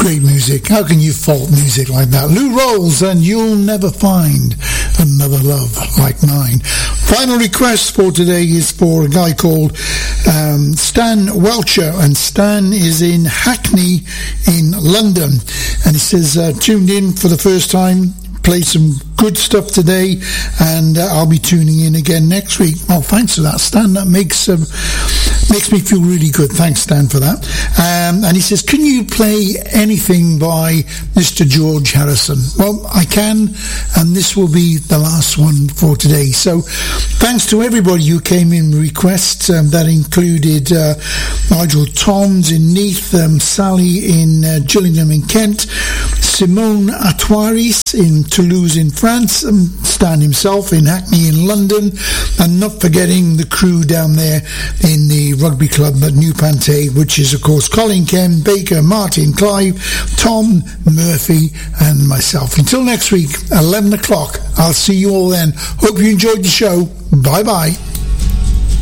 great music. How can you fault music like that? Lou Rawls and You'll Never Find Another Love Like Mine. Final request for today is for a guy called Stan Welcher, and Stan is in Hackney in London, and he says tuned in for the first time, played some good stuff today, and I'll be tuning in again next week. Well, thanks for that, Stan. That makes me feel really good. Thanks, Stan, for that. And he says, can you play anything by Mr. George Harrison? Well, I can, and this will be the last one for today. So thanks to everybody who came in with requests. That included Nigel Toms in Neath, Sally in Gillingham in Kent, Simone Atwaris in Toulouse in France, Stan himself in Hackney in London, and not forgetting the crew down there in the rugby club at New Pantay, which is of course Colin, Ken, Baker, Martin, Clive, Tom, Murphy and myself. Until next week, 11 o'clock, I'll see you all then. Hope you enjoyed the show. Bye bye.